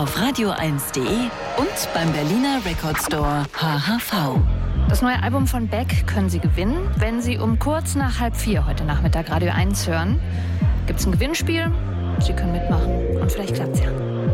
auf radio1.de und beim Berliner Record Store HHV. Das neue Album von Beck können Sie gewinnen, wenn Sie um kurz nach 3:30 heute Nachmittag Radio 1 hören. Gibt's ein Gewinnspiel? Sie können mitmachen und vielleicht klappt's ja.